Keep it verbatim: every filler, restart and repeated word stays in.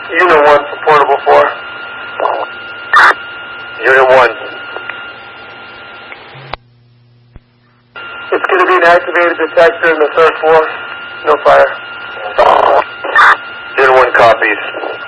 Unit one for portable four. Unit one. It's going to be an activated detector in the third floor. No fire. Unit one copies.